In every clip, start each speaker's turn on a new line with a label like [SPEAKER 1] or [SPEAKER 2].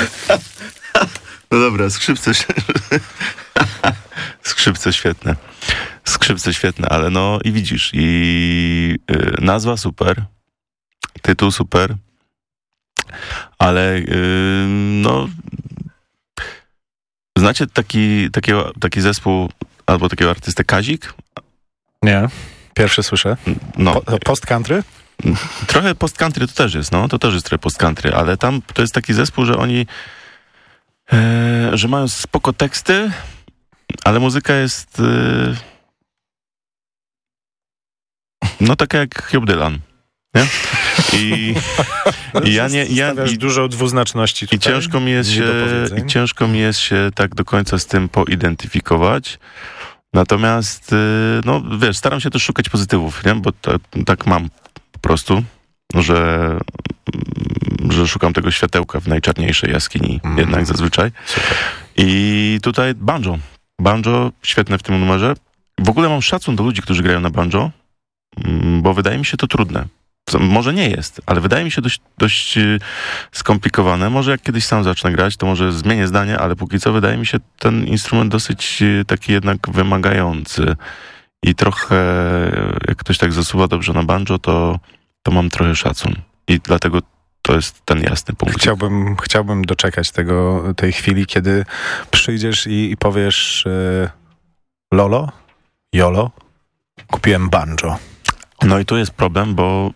[SPEAKER 1] No dobra, skrzypce świetne. Skrzypce świetne, ale no i widzisz, nazwa super, tytuł super, ale no znacie taki zespół albo takiego artystę Kazik?
[SPEAKER 2] Nie, pierwszy słyszę.
[SPEAKER 1] No.
[SPEAKER 2] Post-country?
[SPEAKER 1] Trochę post-country to też jest, no, to też jest trochę post-country, ale tam to jest taki zespół, że oni że mają spoko teksty, ale muzyka jest no taka jak Bob Dylan, nie? I ja nie...
[SPEAKER 2] dużo dwuznaczności tutaj.
[SPEAKER 1] I ciężko mi jest się tak do końca z tym poidentyfikować. Natomiast, no wiesz, staram się też szukać pozytywów, nie? Bo tak mam po prostu, że szukam tego światełka w najczarniejszej jaskini, jednak zazwyczaj.
[SPEAKER 2] Super.
[SPEAKER 1] I tutaj banjo, świetne w tym numerze. W ogóle mam szacun do ludzi, którzy grają na banjo, bo wydaje mi się to trudne. Może nie jest, ale wydaje mi się dość skomplikowane. Może jak kiedyś sam zacznę grać, to może zmienię zdanie, ale póki co wydaje mi się ten instrument dosyć taki jednak wymagający. I trochę, jak ktoś tak zasuwa dobrze na banjo, to mam trochę szacun. I dlatego to jest ten jasny punkt.
[SPEAKER 2] Chciałbym doczekać tej chwili, kiedy przyjdziesz i powiesz Lolo, Jolo, kupiłem banjo.
[SPEAKER 1] No i tu jest problem, bo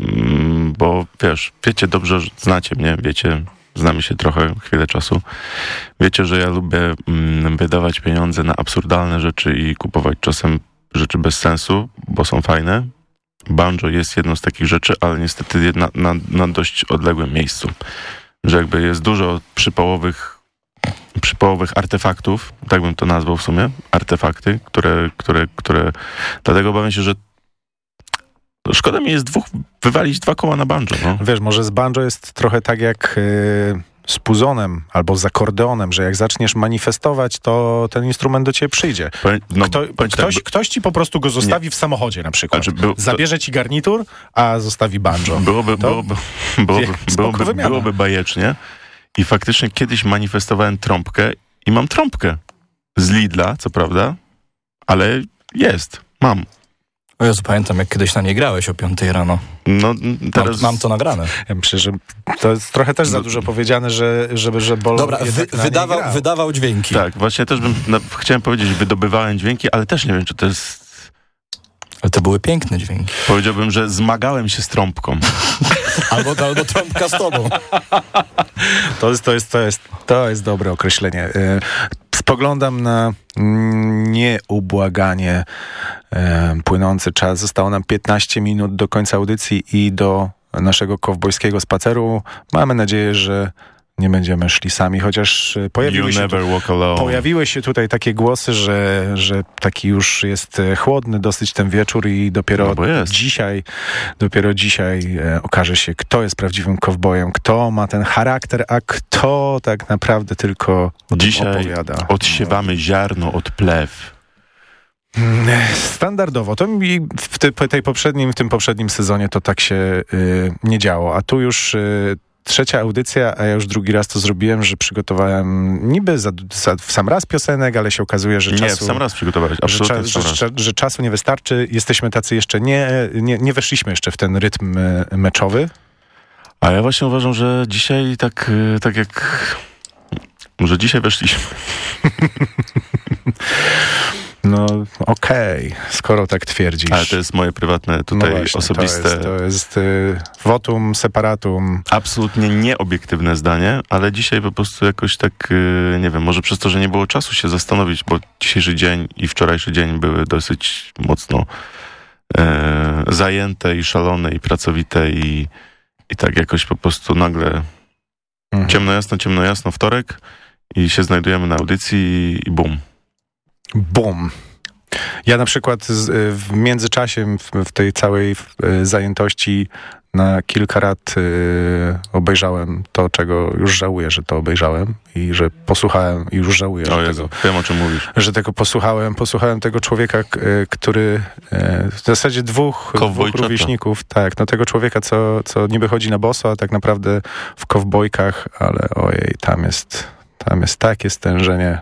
[SPEAKER 1] wiecie dobrze, znacie mnie, znamy się trochę, chwilę czasu. Wiecie, że ja lubię wydawać pieniądze na absurdalne rzeczy i kupować czasem rzeczy bez sensu, bo są fajne. Banjo jest jedną z takich rzeczy, ale niestety na dość odległym miejscu. Że jakby jest dużo przypałowych artefaktów, tak bym to nazwał w sumie, artefakty, które dlatego obawiam się, że szkoda mi jest wywalić 2 koła na banjo. No.
[SPEAKER 2] Wiesz, może z banjo jest trochę tak jak z puzonem albo z akordeonem, że jak zaczniesz manifestować, to ten instrument do ciebie przyjdzie. Ktoś ci po prostu go zostawi w samochodzie na przykład. Zabierze ci garnitur, a zostawi banjo.
[SPEAKER 1] Byłoby bajecznie. I faktycznie kiedyś manifestowałem trąbkę i mam trąbkę z Lidla, co prawda, ale mam.
[SPEAKER 3] O Jezu, pamiętam, jak kiedyś na nie grałeś o 5 rano.
[SPEAKER 1] No, teraz...
[SPEAKER 3] Mam to nagrane.
[SPEAKER 2] Ja myślę, że to jest trochę też za dużo powiedziane, że Bolo...
[SPEAKER 3] Dobra, wydawał dźwięki.
[SPEAKER 1] Tak, właśnie też chciałem powiedzieć, wydobywałem dźwięki, ale też nie wiem, czy to jest...
[SPEAKER 3] Ale to były piękne dźwięki.
[SPEAKER 1] Powiedziałbym, że zmagałem się z trąbką.
[SPEAKER 3] albo trąbka z tobą.
[SPEAKER 2] To jest dobre określenie. Spoglądam na nieubłaganie płynący czas. Zostało nam 15 minut do końca audycji i do naszego kowbojskiego spaceru. Mamy nadzieję, że nie będziemy szli sami, chociaż pojawiły się tutaj takie głosy, że taki już jest chłodny dosyć ten wieczór i dopiero dzisiaj okaże się, kto jest prawdziwym kowbojem, kto ma ten charakter, a kto tak naprawdę tylko opowiada.
[SPEAKER 1] Dzisiaj odsiewamy ziarno od plew.
[SPEAKER 2] Standardowo. To mi w tym poprzednim sezonie to tak się nie działo, a tu już... Trzecia audycja, a ja już drugi raz to zrobiłem, że przygotowałem niby w sam raz piosenek, ale się okazuje, że
[SPEAKER 1] w sam raz przygotowałeś.
[SPEAKER 2] Że czasu nie wystarczy. Jesteśmy tacy jeszcze nie weszliśmy jeszcze w ten rytm meczowy.
[SPEAKER 1] A ja właśnie uważam, że dzisiaj tak jak... że dzisiaj weszliśmy.
[SPEAKER 2] No okej, skoro tak twierdzisz.
[SPEAKER 1] Ale to jest moje prywatne tutaj osobiste...
[SPEAKER 2] To jest votum separatum.
[SPEAKER 1] Absolutnie nieobiektywne zdanie, ale dzisiaj po prostu jakoś tak, nie wiem, może przez to, że nie było czasu się zastanowić, bo dzisiejszy dzień i wczorajszy dzień były dosyć mocno zajęte i szalone i pracowite i tak jakoś po prostu nagle ciemno jasno wtorek i się znajdujemy na audycji i bum.
[SPEAKER 2] Bum. Ja na przykład w międzyczasie, w tej całej zajętości Na kilka lat obejrzałem to, czego już żałuję, że to obejrzałem i że posłuchałem i już żałuję, że tego...
[SPEAKER 1] Wiem, o czym mówisz.
[SPEAKER 2] Że tego posłuchałem tego człowieka, który w zasadzie dwóch rówieśników, tak, no tego człowieka, co niby chodzi na boso, a tak naprawdę w kowbojkach, ale ojej, tam jest takie stężenie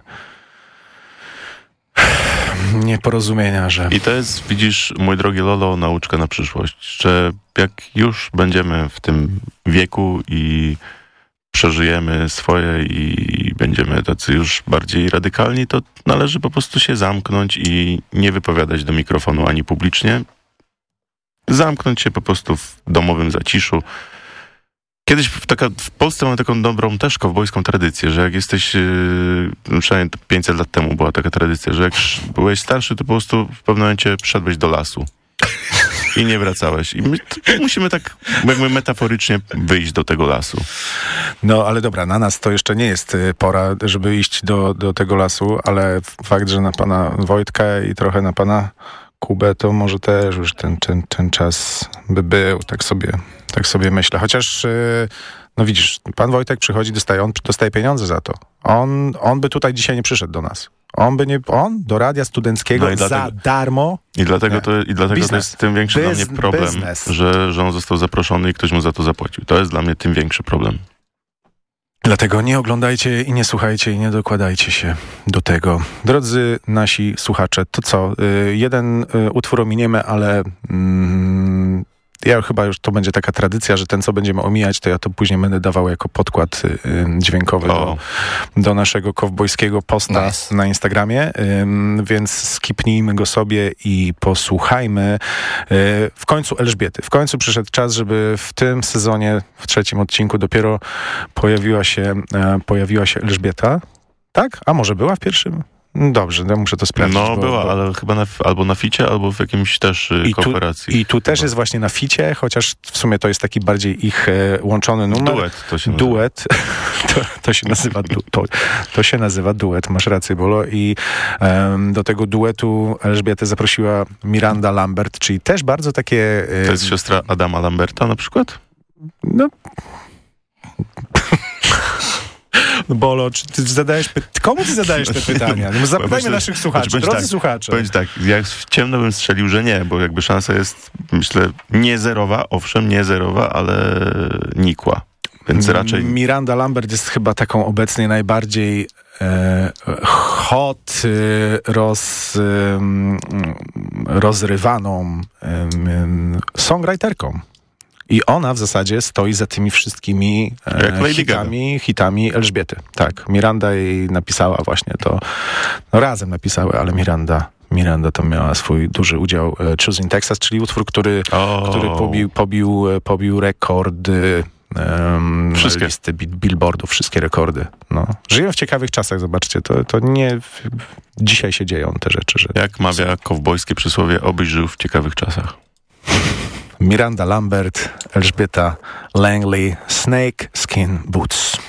[SPEAKER 2] nieporozumienia, że...
[SPEAKER 1] I to jest, widzisz, mój drogi Lolo, nauczka na przyszłość, że jak już będziemy w tym wieku i przeżyjemy swoje i będziemy tacy już bardziej radykalni, to należy po prostu się zamknąć i nie wypowiadać do mikrofonu ani publicznie. Zamknąć się po prostu w domowym zaciszu. Kiedyś w Polsce mamy taką dobrą też kowbojską tradycję, że jak jesteś, przynajmniej 500 lat temu była taka tradycja, że jak byłeś starszy, to po prostu w pewnym momencie przyszedłeś do lasu i nie wracałeś. I my musimy tak jakby metaforycznie wyjść do tego lasu.
[SPEAKER 2] No ale dobra, na nas to jeszcze nie jest pora, żeby iść do tego lasu, ale fakt, że na pana Wojtka i trochę na pana Kubę, to może też już ten czas by był, tak sobie myślę. Chociaż, no widzisz, pan Wojtek przychodzi, dostaje pieniądze za to. On by tutaj dzisiaj nie przyszedł do nas. On do radia studenckiego za darmo.
[SPEAKER 1] I dlatego to jest tym większy dla mnie problem, że on został zaproszony i ktoś mu za to zapłacił. To jest dla mnie tym większy problem.
[SPEAKER 2] Dlatego nie oglądajcie i nie słuchajcie i nie dokładajcie się do tego. Drodzy nasi słuchacze, to co? Jeden utwór ominiemy, ale ja chyba już to będzie taka tradycja, że ten, co będziemy omijać, to ja to później będę dawał jako podkład dźwiękowy do naszego kowbojskiego posta na Instagramie, więc skipnijmy go sobie i posłuchajmy. W końcu Elżbiety. W końcu przyszedł czas, żeby w tym sezonie, w 3. odcinku dopiero pojawiła się Elżbieta. Tak? A może była w pierwszym? Dobrze, ja muszę to sprawdzić.
[SPEAKER 1] No była, ale chyba albo na ficie, albo w jakimś też kooperacji.
[SPEAKER 2] I tu też jest właśnie na ficie, chociaż w sumie to jest taki bardziej ich łączony numer.
[SPEAKER 1] Duet to się nazywa.
[SPEAKER 2] Duet. To się nazywa duet, masz rację, Bolo. I do tego duetu Elżbietę zaprosiła Miranda Lambert, czyli też bardzo takie...
[SPEAKER 1] To jest siostra Adama Lamberta na przykład?
[SPEAKER 2] No... Bolo, czy ty komu ty zadajesz te pytania? No, zapytajmy naszych słuchaczy. Drodzy słuchacze.
[SPEAKER 1] Powiem tak, jak w ciemno bym strzelił, że nie, bo jakby szansa jest, myślę, nie zerowa, owszem, nie zerowa, ale nikła. Więc raczej...
[SPEAKER 2] Miranda Lambert jest chyba taką obecnie najbardziej hot, rozrywaną songwriterką. I ona w zasadzie stoi za tymi wszystkimi hitami Elżbiety. Tak, Miranda jej napisała właśnie to. No razem napisały, ale Miranda to miała swój duży udział. Choosing Texas, czyli utwór, który pobił rekordy wszystkie listy Billboardu, wszystkie rekordy. No. Żyją w ciekawych czasach, zobaczcie. To nie... Dzisiaj się dzieją te rzeczy. Że
[SPEAKER 1] jak mawia kowbojskie przysłowie, obyś żył w ciekawych czasach.
[SPEAKER 2] Miranda Lambert, Elżbieta Langley, Snake Skin Boots.